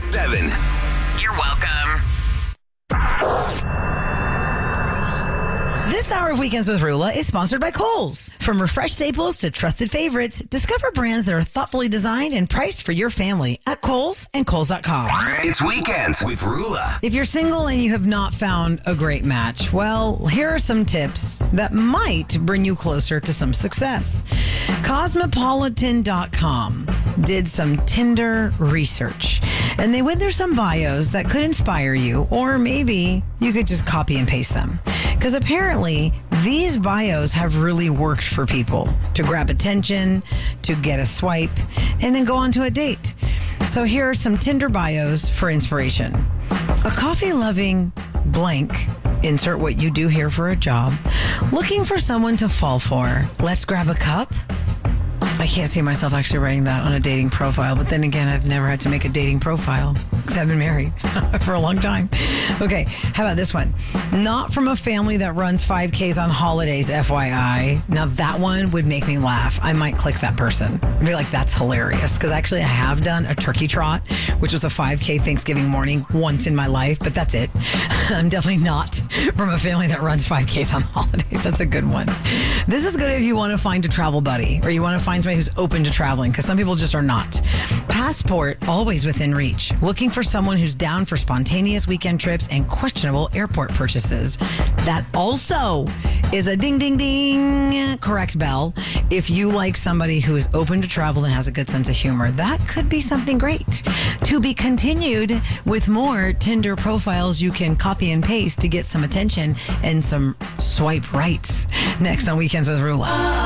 7. You're welcome. This hour of Weekends with Rula is sponsored by Kohl's. From refreshed staples to trusted favorites, discover brands that are thoughtfully designed and priced for your family at Kohl's and Kohl's.com. It's Weekends with Rula. If you're single and you have not found a great match, well, here are some tips that might bring you closer to some success. Cosmopolitan.com did some Tinder research, and they went through some bios that could inspire you, or maybe you could just copy and paste them. Because apparently, these bios have really worked for people to grab attention, to get a swipe, and then go on to a date. So here are some Tinder bios for inspiration. A coffee-loving blank, insert what you do here for a job, looking for someone to fall for. Let's grab a cup. I can't see myself actually writing that on a dating profile, but then again, I've never had to make a dating profile because I've been married for a long time. Okay, how about this one? Not from a family that runs 5Ks on holidays, FYI. Now that one would make me laugh. I might click that person and be like, that's hilarious. Because actually I have done a turkey trot, which was a 5K Thanksgiving morning once in my life, but that's it. I'm definitely not from a family that runs 5Ks on holidays. That's a good one. This is good if you want to find a travel buddy or you want to find somebody who's open to traveling, because some people just are not. Passport, always within reach. Looking for someone who's down for spontaneous weekend trips and questionable airport purchases. That also is a ding, ding, ding correct bell. If you like somebody who is open to travel and has a good sense of humor, that could be something great. To be continued with more Tinder profiles you can copy and paste to get some attention and some swipe rights. Next on Weekends with Rula.